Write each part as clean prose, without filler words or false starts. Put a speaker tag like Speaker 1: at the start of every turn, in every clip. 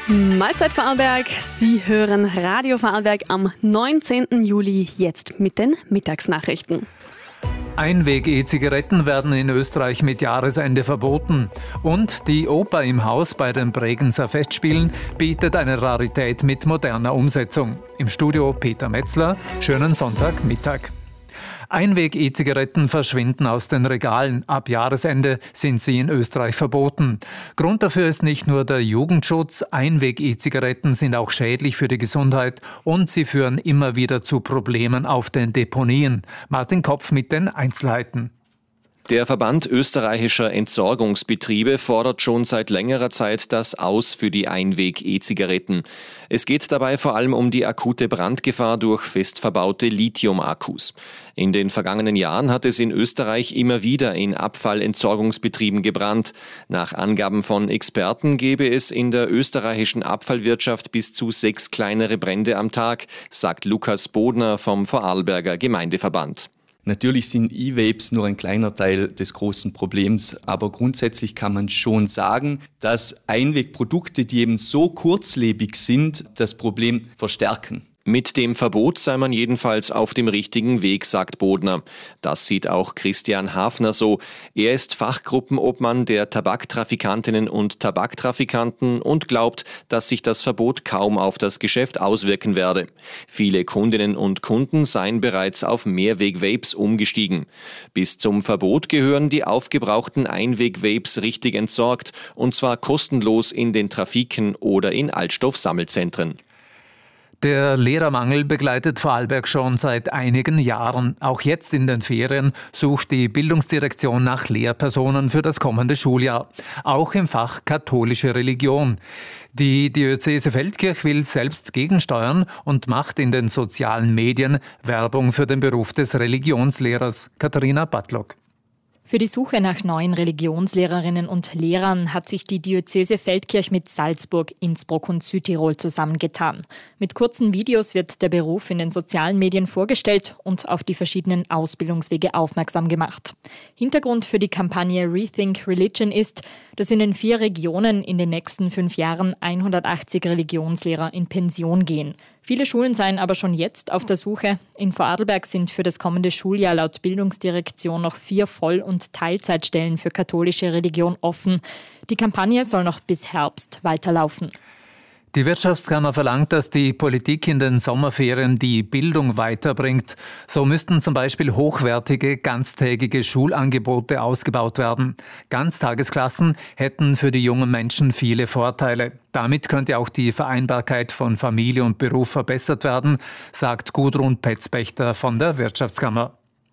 Speaker 1: Mahlzeit Vorarlberg, Sie hören Radio Vorarlberg am 19. Juli, jetzt mit den Mittagsnachrichten.
Speaker 2: Einweg-E-Zigaretten werden in Österreich mit Jahresende verboten. Und die Oper im Haus bei den Bregenzer Festspielen bietet eine Rarität mit moderner Umsetzung. Im Studio Peter Metzler, schönen Sonntagmittag. Einweg-E-Zigaretten verschwinden aus den Regalen. Ab Jahresende sind sie in Österreich verboten. Grund dafür ist nicht nur der Jugendschutz. Einweg-E-Zigaretten sind auch schädlich für die Gesundheit und sie führen immer wieder zu Problemen auf den Deponien. Martin Kopf mit den Einzelheiten.
Speaker 3: Der Verband österreichischer Entsorgungsbetriebe fordert schon seit längerer Zeit das Aus für die Einweg-E-Zigaretten. Es geht dabei vor allem um die akute Brandgefahr durch fest verbaute Lithium-Akkus. In den vergangenen Jahren hat es in Österreich immer wieder in Abfallentsorgungsbetrieben gebrannt. Nach Angaben von Experten gäbe es in der österreichischen Abfallwirtschaft bis zu 6 kleinere Brände am Tag, sagt Lukas Bodner vom Vorarlberger Gemeindeverband.
Speaker 4: Natürlich sind E-Vapes nur ein kleiner Teil des großen Problems, aber grundsätzlich kann man schon sagen, dass Einwegprodukte, die eben so kurzlebig sind, das Problem verstärken.
Speaker 3: Mit dem Verbot sei man jedenfalls auf dem richtigen Weg, sagt Bodner. Das sieht auch Christian Hafner so. Er ist Fachgruppenobmann der Tabaktrafikantinnen und Tabaktrafikanten und glaubt, dass sich das Verbot kaum auf das Geschäft auswirken werde. Viele Kundinnen und Kunden seien bereits auf Mehrweg-Vapes umgestiegen. Bis zum Verbot gehören die aufgebrauchten Einweg-Vapes richtig entsorgt, und zwar kostenlos in den Trafiken oder in Altstoffsammelzentren.
Speaker 2: Der Lehrermangel begleitet Vorarlberg schon seit einigen Jahren. Auch jetzt in den Ferien sucht die Bildungsdirektion nach Lehrpersonen für das kommende Schuljahr. Auch im Fach katholische Religion. Die Diözese Feldkirch will selbst gegensteuern und macht in den sozialen Medien Werbung für den Beruf des Religionslehrers. Katharina Badlock.
Speaker 5: Für die Suche nach neuen Religionslehrerinnen und Lehrern hat sich die Diözese Feldkirch mit Salzburg, Innsbruck und Südtirol zusammengetan. Mit kurzen Videos wird der Beruf in den sozialen Medien vorgestellt und auf die verschiedenen Ausbildungswege aufmerksam gemacht. Hintergrund für die Kampagne Rethink Religion ist, dass in den 4 Regionen in den nächsten 5 Jahren 180 Religionslehrer in Pension gehen. Viele Schulen seien aber schon jetzt auf der Suche. In Vorarlberg sind für das kommende Schuljahr laut Bildungsdirektion noch 4 Voll- und Teilzeitstellen für katholische Religion offen. Die Kampagne soll noch bis Herbst weiterlaufen.
Speaker 2: Die Wirtschaftskammer verlangt, dass die Politik in den Sommerferien die Bildung weiterbringt. So müssten zum Beispiel hochwertige, ganztägige Schulangebote ausgebaut werden. Ganztagesklassen hätten für die jungen Menschen viele Vorteile. Damit könnte auch die Vereinbarkeit von Familie und Beruf verbessert werden, sagt Gudrun Petzbechter von der Wirtschaftskammer.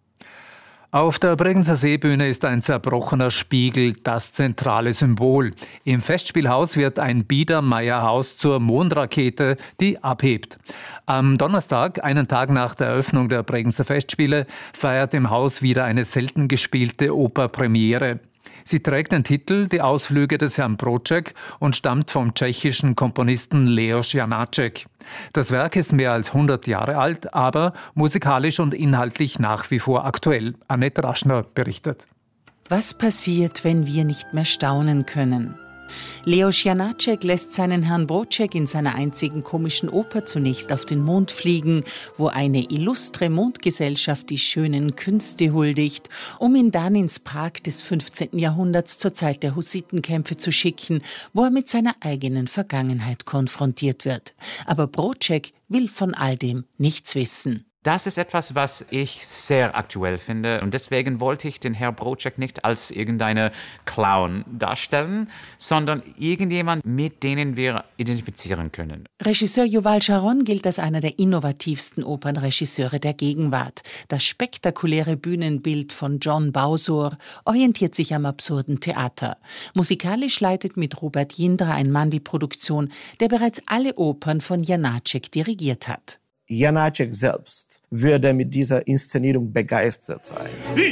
Speaker 2: Auf der Bregenzer Seebühne ist ein zerbrochener Spiegel das zentrale Symbol. Im Festspielhaus wird ein Biedermeierhaus zur Mondrakete, die abhebt. Am Donnerstag, einen Tag nach der Eröffnung der Bregenzer Festspiele, feiert im Haus wieder eine selten gespielte Oper Premiere. Sie trägt den Titel Die Ausflüge des Herrn Broček und stammt vom tschechischen Komponisten Leos Janáček. Das Werk ist mehr als 100 Jahre alt, aber musikalisch und inhaltlich nach wie vor aktuell. Annette Raschner berichtet.
Speaker 6: Was passiert, wenn wir nicht mehr staunen können? Leos Janáček lässt seinen Herrn Broček in seiner einzigen komischen Oper zunächst auf den Mond fliegen, wo eine illustre Mondgesellschaft die schönen Künste huldigt, um ihn dann ins Prag des 15. Jahrhunderts zur Zeit der Hussitenkämpfe zu schicken, wo er mit seiner eigenen Vergangenheit konfrontiert wird. Aber Broček will von all dem nichts wissen.
Speaker 7: Das ist etwas, was ich sehr aktuell finde und deswegen wollte ich den Herrn Broček nicht als irgendeine Clown darstellen, sondern irgendjemand, mit denen wir identifizieren können.
Speaker 6: Regisseur Yuval Sharon gilt als einer der innovativsten Opernregisseure der Gegenwart. Das spektakuläre Bühnenbild von John Bausor orientiert sich am absurden Theater. Musikalisch leitet mit Robert Jindra ein Mann die Produktion, der bereits alle Opern von Janáček dirigiert hat.
Speaker 8: Janáček selbst würde mit dieser Inszenierung begeistert sein.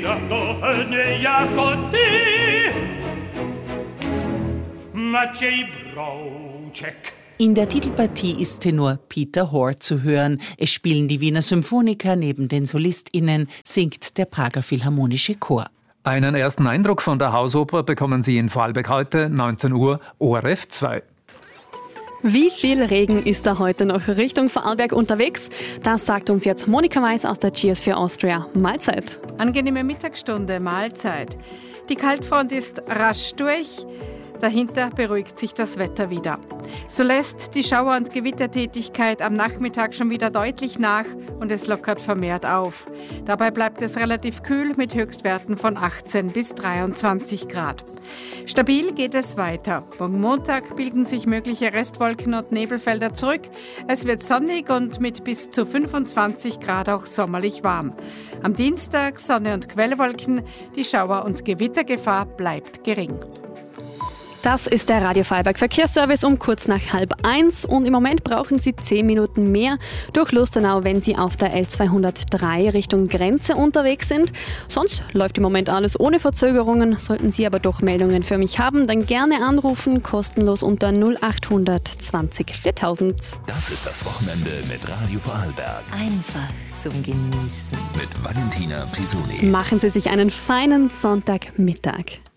Speaker 6: In der Titelpartie ist Tenor Peter Hoare zu hören. Es spielen die Wiener Symphoniker, neben den SolistInnen singt der Prager Philharmonische Chor.
Speaker 2: Einen ersten Eindruck von der Hausoper bekommen Sie in Vorarlberg heute, 19 Uhr, ORF 2.
Speaker 1: Wie viel Regen ist da heute noch Richtung Vorarlberg unterwegs? Das sagt uns jetzt Monika Weiß aus der Cheers for Austria. Mahlzeit.
Speaker 9: Angenehme Mittagsstunde, Mahlzeit. Die Kaltfront ist rasch durch. Dahinter beruhigt sich das Wetter wieder. So lässt die Schauer- und Gewittertätigkeit am Nachmittag schon wieder deutlich nach und es lockert vermehrt auf. Dabei bleibt es relativ kühl mit Höchstwerten von 18 bis 23 Grad. Stabil geht es weiter. Morgen Montag bilden sich mögliche Restwolken und Nebelfelder zurück. Es wird sonnig und mit bis zu 25 Grad auch sommerlich warm. Am Dienstag Sonne und Quellwolken. Die Schauer- und Gewittergefahr bleibt gering.
Speaker 1: Das ist der Radio Vorarlberg Verkehrsservice um kurz nach 12:30 und im Moment brauchen Sie 10 Minuten mehr durch Lustenau, wenn Sie auf der L203 Richtung Grenze unterwegs sind. Sonst läuft im Moment alles ohne Verzögerungen. Sollten Sie aber doch Meldungen für mich haben, dann gerne anrufen, kostenlos unter 0800 20 4000.
Speaker 10: Das ist das Wochenende mit Radio Vorarlberg.
Speaker 11: Einfach zum Genießen.
Speaker 10: Mit Valentina Pisoni.
Speaker 1: Machen Sie sich einen feinen Sonntagmittag.